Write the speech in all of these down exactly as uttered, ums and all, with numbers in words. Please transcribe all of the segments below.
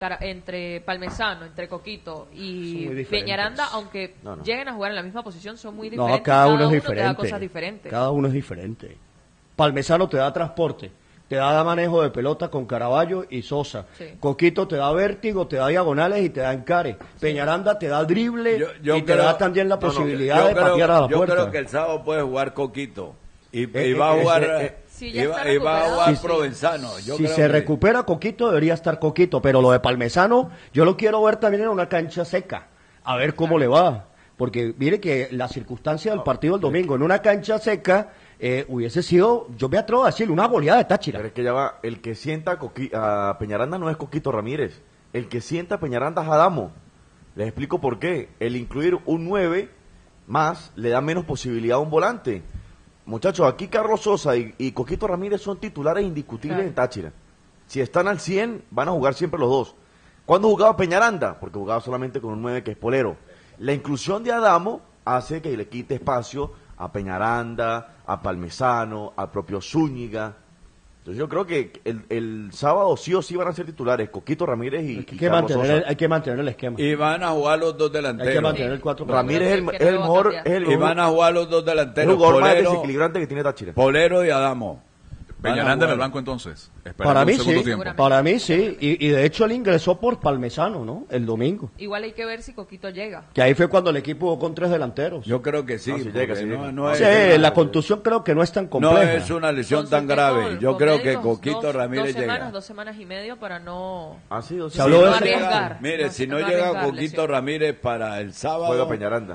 entre Palmesano, entre Coquito y Son muy Peñaranda, diferentes. aunque No, no. lleguen a jugar en la misma posición, son muy diferentes. No, cada, uno es te diferente. da cosas diferentes. Cada uno es diferente. Palmesano te da transporte, te da manejo de pelota con Caraballo y Sosa. Sí. Coquito te da vértigo, te da diagonales y te da encare. Peñaranda te da drible Yo- yo y creo- te da también la no, no, posibilidad yo de creo- patear a la yo puerta. creo que el sábado puede jugar Coquito y, Eh, y va a eh, jugar eh, eh, Sí, ya y va, está y va a recuperado. jugar Sí. Provenzano. Yo si creo se que- recupera Coquito, debería estar Coquito, pero lo de Palmesano, yo lo quiero ver también en una cancha seca, a ver cómo le va. Porque mire que la circunstancia del partido el domingo, en una cancha seca, eh, hubiese sido, yo me atrevo a decir, una goleada de Táchira. Pero es que ya va, el que sienta a, Coqui- a Peñaranda no es Coquito Ramírez, el que sienta a Peñaranda es Adamo. Les explico por qué. El incluir un nueve más le da menos posibilidad a un volante. Muchachos, aquí Carlos Sosa y, y Coquito Ramírez son titulares indiscutibles Claro. en Táchira. Si están al cien, van a jugar siempre los dos. ¿Cuándo jugaba Peñaranda? Porque jugaba solamente con un nueve que es Polero. La inclusión de Adamo hace que le quite espacio a Peñaranda, a Palmesano, al propio Zúñiga. Entonces yo creo que el, el sábado sí o sí van a ser titulares Coquito Ramírez y, Hay y que, Carlos mantener, Sosa. el- hay que mantener el esquema. y van a jugar los dos Hay que delanteros. mantener el cuatro. Ramírez es el, Que es no el lo va a mejor, cambiar. es el, Y van a jugar los dos es el delanteros, jugador más Polero, desequilibrante que tiene Táchira. Polero y Adamo. Van a Peñaranda en el jugar. banco entonces. esperando Para mí un segundo sí, tiempo. para mí sí. Y, y de hecho él ingresó por Palmesano, ¿no? El domingo. Igual hay que ver si Coquito llega. Que ahí fue cuando el equipo jugó con tres delanteros. Yo creo que sí. No, si porque llega, si no, llega. no sí, es, la contusión creo que no es tan no compleja. es una lesión Con tan su grave. tiempo, Yo con creo que médicos, Coquito dos, Ramírez dos semanas, llega. dos semanas y medio para no... Ah, sí, o Se sea, habló Si de no eso. llega- mire, No, si no no llega arriesgar Coquito lesión. Ramírez para el sábado, juega Peñaranda.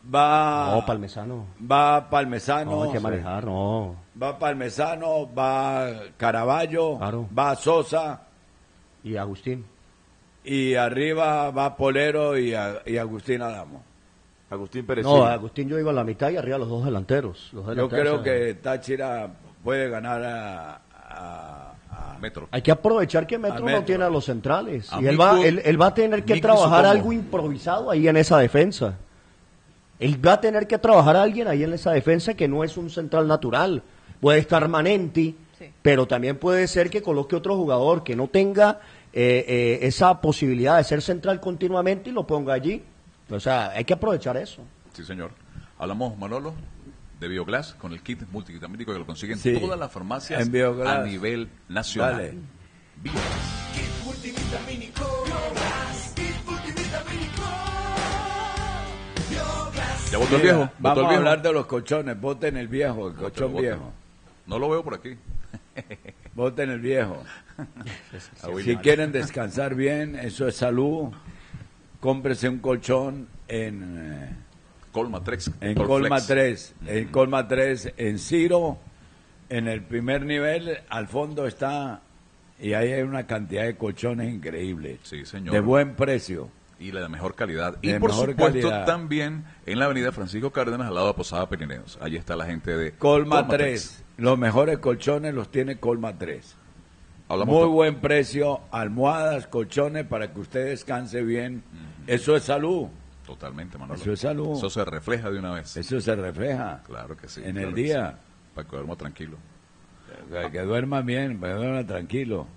va No, Palmesano. va Palmesano, No, hay que manejar, no. va Palmesano, va Caraballo, Claro. va Sosa Y Agustín. y arriba va Polero y, a- y Agustín Adamo. Agustín Pérez. No, Agustín yo digo a la mitad y arriba los dos delanteros. Los Yo delanteros, creo eh. que Táchira puede ganar a, a- a- Metro. Hay que aprovechar que Metro, A Metro. no tiene a los centrales. A y él Miku- va, él, él va a tener que Miku trabajar Supongo. algo improvisado ahí en esa defensa. Él va a tener que trabajar a alguien ahí en esa defensa que no es un central natural. Puede estar Manenti, Sí. pero también puede ser que coloque otro jugador que no tenga eh, eh, esa posibilidad de ser central continuamente y lo ponga allí. O sea, hay que aprovechar eso. Sí, señor. Hablamos, Manolo, de Bioglass con el kit multivitamínico que lo consiguen Sí. todas las farmacias En Bioglass. a nivel nacional. Dale. Bioglass. ¿Ya votó el Mira, viejo? ¿Votó Vamos el a viejo? hablar de los colchones. Voten el viejo, el colchón Voten, viejo. voten. No lo veo por aquí. Voten el viejo. A Si William. quieren descansar bien, eso es salud. Cómprese un colchón en, eh, Colma Trex. en Colflex. Colma tres. En Colma tres, en Ciro, en el primer nivel, al fondo está, y ahí hay una cantidad de colchones increíbles. Sí, señor. De buen precio. Y la de mejor calidad. Y De por mejor supuesto calidad. también en la avenida Francisco Cárdenas al lado de Posada Pirineos. Allí está la gente de Colma Trex. tres. Los mejores colchones los tiene Colma tres. Hablamos Muy to- buen precio, almohadas, colchones para que usted descanse bien. Eso es salud. Totalmente, Manolo. Eso es salud. Eso se refleja de una vez. Eso se refleja Claro que sí. en claro el que día. sí. Para que duerma tranquilo. Que, que duerma bien, para que duerma tranquilo.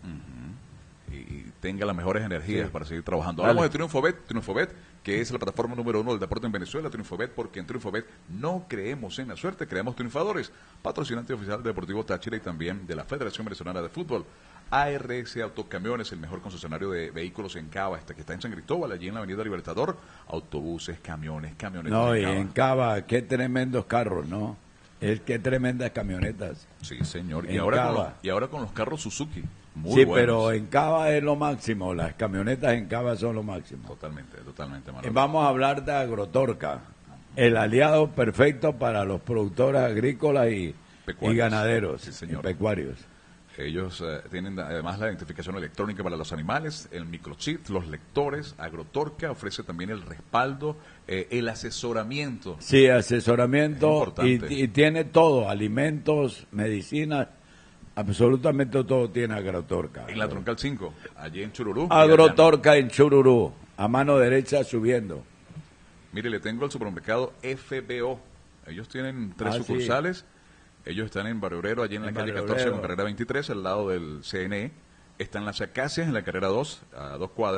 Y, y tenga las mejores energías Sí. para seguir trabajando. Dale. Hablamos de Triunfobet, Triunfobet, que es la plataforma número uno del deporte en Venezuela, Triunfobet, porque en Triunfobet no creemos en la suerte, creemos triunfadores. Patrocinante oficial del Deportivo Táchira y también de la Federación Venezolana de Fútbol. A R S Autocamiones, el mejor concesionario de vehículos en Cava, hasta que está en San Cristóbal, allí en la Avenida Libertador. Autobuses, camiones, camionetas. No, y en Cava. en Cava, qué tremendos carros, ¿no? Es que tremendas camionetas. Sí, señor. Y en ahora, con Cava. los, y ahora con los carros Suzuki. Muy sí, buenos. pero en Cava es lo máximo. Las camionetas en Cava son lo máximo. Totalmente, totalmente, Eh, Manolo. Vamos a hablar de Agrotorca, el aliado perfecto para los productores agrícolas y, Pecuarios. y ganaderos, Sí, señor. y pecuarios. Ellos eh, tienen además la identificación electrónica para los animales, el microchip, los lectores. Agrotorca ofrece también el respaldo, eh, el asesoramiento. Sí, Es asesoramiento importante. y, y tiene todo, alimentos, medicinas, absolutamente todo tiene Agrotorca. En la Troncal cinco, allí en Chururú. Agrotorca en Chururú, a mano derecha subiendo. Mire, le tengo el supermercado F B O. Ellos tienen tres Ah, sí. sucursales. Ellos están en Barrio Obrero, allí en la En calle Barrio catorce, con Obrero. carrera veintitrés, al lado del C N E. está en las Acacias, en la carrera dos, a dos cuadras.